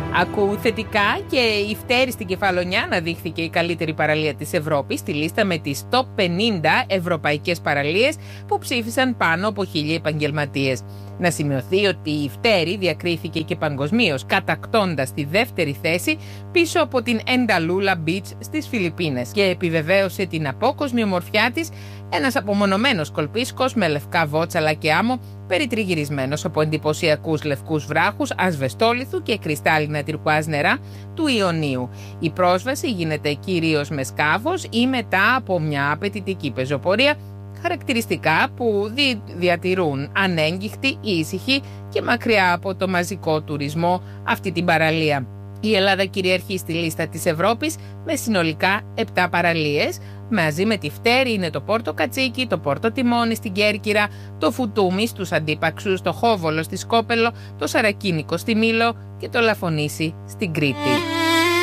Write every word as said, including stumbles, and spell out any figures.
Ακού θετικά και η Φτέρη στην Κεφαλονιά αναδείχθηκε η καλύτερη παραλία της Ευρώπης στη λίστα με τις top πενήντα ευρωπαϊκές παραλίες που ψήφισαν πάνω από χίλια επαγγελματίες. Να σημειωθεί ότι η Φτέρη διακρίθηκε και παγκοσμίως, κατακτώντας τη δεύτερη θέση πίσω από την Ενταλούλα Beach στις Φιλιππίνες και επιβεβαίωσε την απόκοσμη ομορφιά της ένας απομονωμένος κολπίσκος με λευκά βότσαλα και άμμο, περιτριγυρισμένος από εντυπωσιακούς λευκούς βράχους, ασβεστόλιθου και κρυστάλλινα τυρκουάζ νερά του Ιωνίου. Η πρόσβαση γίνεται κυρίως με σκάφος ή μετά από μια απαιτητική πεζοπορία, χαρακτηριστικά που διατηρούν ανέγγιχτη, ήσυχη και μακριά από το μαζικό τουρισμό αυτή την παραλία. Η Ελλάδα κυριαρχεί στη λίστα της Ευρώπης με συνολικά επτά παραλίες. Μαζί με τη Φτέρη είναι το Πόρτο Κατσίκι, το Πόρτο Τιμόνι στην Κέρκυρα, το Φουτούμι στους Αντίπαξους, το Χόβολο στη Σκόπελο, το Σαρακίνικο στη Μήλο και το Λαφωνήσι στην Κρήτη.